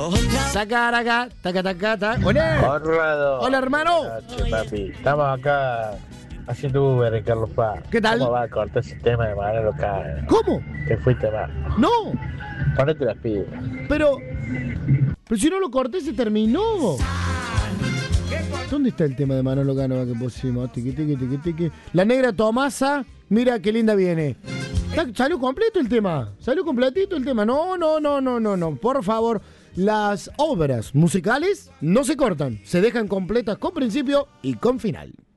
Sacaraca, tacatacata. Hola. Conrado. Hola, hermano. Buenas noches, papi. Estamos acá haciendo Uber en Carlos Paz. ¿Qué tal? ¿Cómo va a cortar ese tema de manera local? ¿Cómo? Te fuiste mal. No, Ponete las pilas. pero si no lo corté se terminó. ¿Dónde está el tema de Manolo Cánova que pusimos? Tiqui, tiqui, tiqui, tiqui. La negra Tomasa, mira qué linda viene. ¿Salió completo el tema? ¿Salió completito el tema? No. Por favor, las obras musicales no se cortan. Se dejan completas con principio y con final.